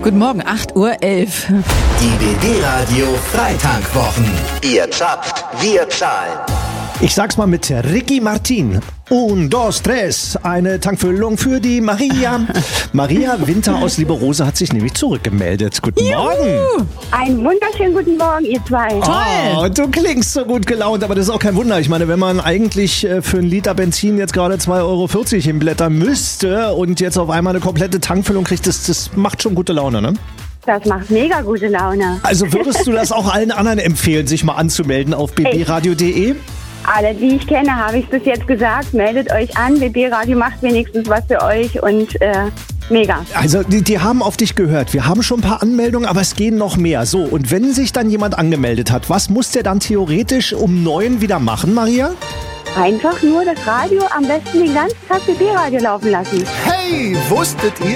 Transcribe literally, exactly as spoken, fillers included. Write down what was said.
Guten Morgen, acht Uhr elf. Die B B-Radio Freitankwochen. Ihr zapft, wir zahlen. Ich sag's mal mit Ricky Martin. Un, dos, tres. Eine Tankfüllung für die Maria. Maria Winter aus Lieberose hat sich nämlich zurückgemeldet. Guten Juhu. Morgen. Einen wunderschönen guten Morgen, ihr zwei. Oh, du klingst so gut gelaunt, aber das ist auch kein Wunder. Ich meine, wenn man eigentlich für einen Liter Benzin jetzt gerade zwei Euro vierzig hinblättern müsste und jetzt auf einmal eine komplette Tankfüllung kriegt, das, das macht schon gute Laune, ne? Das macht mega gute Laune. Also würdest du das auch allen anderen empfehlen, sich mal anzumelden auf b b radio punkt d e? Alle, die ich kenne, habe ich bis jetzt gesagt, meldet euch an. B B-Radio macht wenigstens was für euch und äh, mega. Also die, die haben auf dich gehört. Wir haben schon ein paar Anmeldungen, aber es gehen noch mehr. So, und wenn sich dann jemand angemeldet hat, was muss der dann theoretisch um neun wieder machen, Maria? Einfach nur das Radio am besten den ganzen Tag B B-Radio laufen lassen. Hey, wusstet ihr?